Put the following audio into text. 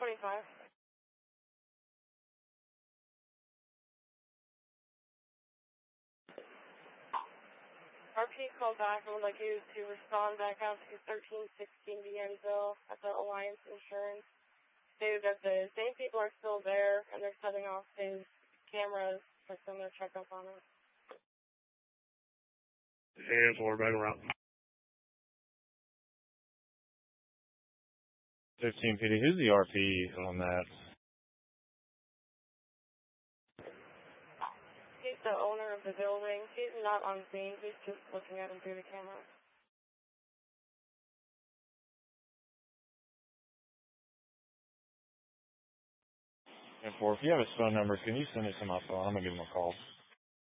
25. RP called back and would like you to respond back out to 1316 D'Anville at the Alliance Insurance. Stated that the same people are still there and they're setting off his cameras for some of their checkup on it. And forward back around. 15 PD. Who's the RP on that? He's the owner of the building. He's not on scene. He's just looking at him through the camera. And if you have his phone number, can you send it to my phone? I'm going to give him a call.